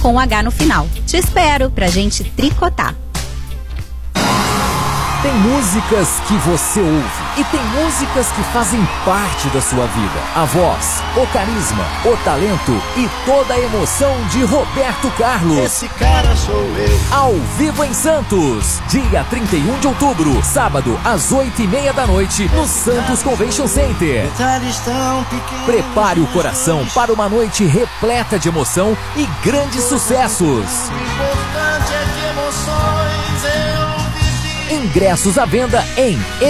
com H no final. Te espero pra gente tricotar. Tem músicas que você ouve e tem músicas que fazem parte da sua vida. A voz, o carisma, o talento e toda a emoção de Roberto Carlos. Esse cara sou eu. Ao vivo em Santos, dia 31 de outubro, sábado, às 8h30 da noite, no Santos Convention Center. Prepare o coração para uma noite repleta de emoção e grandes sucessos. O importante é que emoções eu vivi. Ingressos à venda em